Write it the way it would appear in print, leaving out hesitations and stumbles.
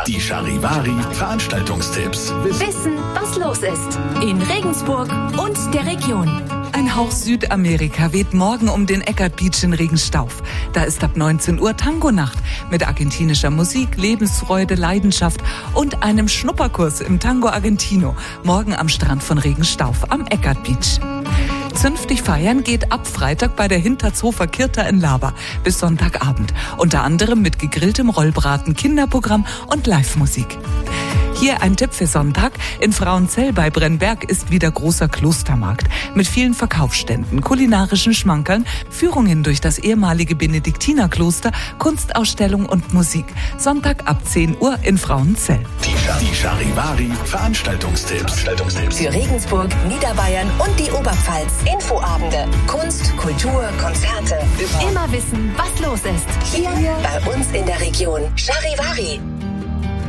Die Charivari Veranstaltungstipps. Wissen, was los ist. In Regensburg und der Region. Ein Hauch Südamerika weht morgen um den Eckart Beach in Regenstauf. Da ist ab 19 Uhr Tango-Nacht mit argentinischer Musik, Lebensfreude, Leidenschaft und einem Schnupperkurs im Tango Argentino. Morgen am Strand von Regenstauf am Eckart Beach. Zünftig feiern geht ab Freitag bei der Hinterzhofer Kirta in Laber bis Sonntagabend. Unter anderem mit gegrilltem Rollbraten, Kinderprogramm und Live-Musik. Hier ein Tipp für Sonntag. In Frauenzell bei Brennberg ist wieder großer Klostermarkt mit vielen Verkaufsständen, kulinarischen Schmankerln, Führungen durch das ehemalige Benediktinerkloster, Kunstausstellung und Musik. Sonntag ab 10 Uhr in Frauenzell. Die Charivari Veranstaltungstipps. Für Regensburg, Niederbayern und die Oberpfalz. Infoabende, Kunst, Kultur, Konzerte. Immer wissen, was los ist. Hier bei uns in der Region. Charivari.